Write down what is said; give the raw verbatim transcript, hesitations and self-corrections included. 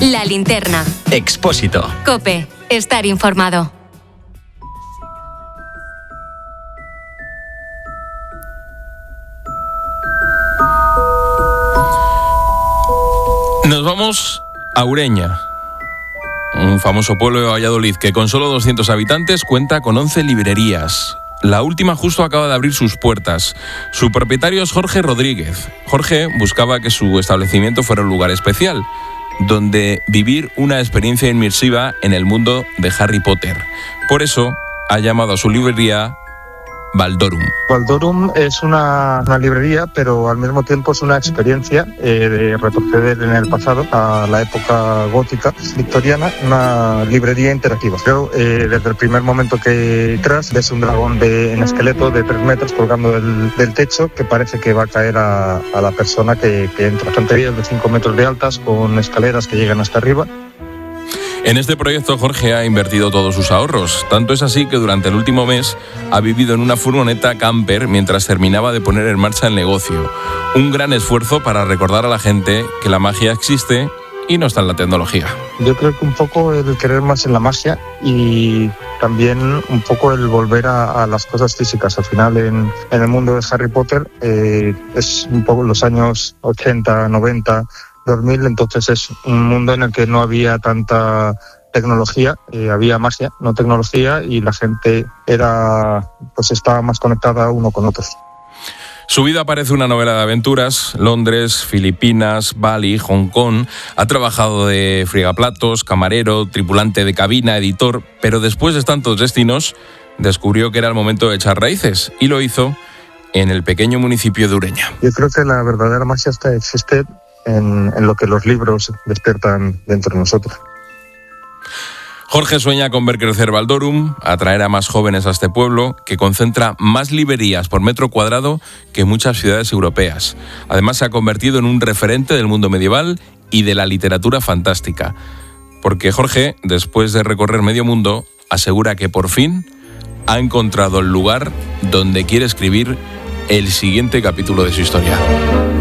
La Linterna. Expósito. COPE. Estar informado. Nos vamos a Ureña, un famoso pueblo de Valladolid que con solo doscientos habitantes cuenta con once librerías. La última justo acaba de abrir sus puertas. Su propietario es Jorge Rodríguez. Jorge buscaba que su establecimiento fuera un lugar especial, donde vivir una experiencia inmersiva en el mundo de Harry Potter. Por eso ha llamado a su librería Baldorum. Baldorum es una, una librería, pero al mismo tiempo es una experiencia eh, de retroceder en el pasado a la época gótica victoriana, una librería interactiva. Pero eh, desde el primer momento que entras ves un dragón de, en esqueleto de tres metros colgando del, del techo que parece que va a caer a, a la persona que, que entra. Estanterías de cinco metros de altas con escaleras que llegan hasta arriba. En este proyecto Jorge ha invertido todos sus ahorros. Tanto es así que durante el último mes ha vivido en una furgoneta camper mientras terminaba de poner en marcha el negocio. Un gran esfuerzo para recordar a la gente que la magia existe y no está en la tecnología. Yo creo que un poco el querer más en la magia y también un poco el volver a, a las cosas físicas. Al final en, en el mundo de Harry Potter eh, es un poco los años ochenta, noventa... dos mil, entonces es un mundo en el que no había tanta tecnología, eh, había magia, no tecnología, y la gente era, pues estaba más conectada uno con otros. Su vida parece una novela de aventuras. Londres, Filipinas, Bali, Hong Kong. Ha trabajado de friegaplatos, camarero, tripulante de cabina, editor, pero después de tantos destinos descubrió que era el momento de echar raíces y lo hizo en el pequeño municipio de Ureña. Yo creo que la verdadera magia está, existe En, en lo que los libros despiertan dentro de nosotros. Jorge sueña con ver crecer Baldorum, atraer a más jóvenes a este pueblo que concentra más librerías por metro cuadrado que muchas ciudades europeas. Además se ha convertido en un referente del mundo medieval y de la literatura fantástica. Porque Jorge, después de recorrer medio mundo, asegura que por fin ha encontrado el lugar donde quiere escribir el siguiente capítulo de su historia.